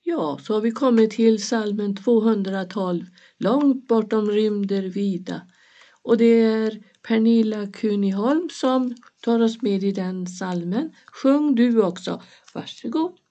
Ja, så har vi kommit till psalmen 212, långt bortom rymder vida. Och det är Pernilla Kuniholm som tar oss med i den psalmen. Sjung du också, varsågod.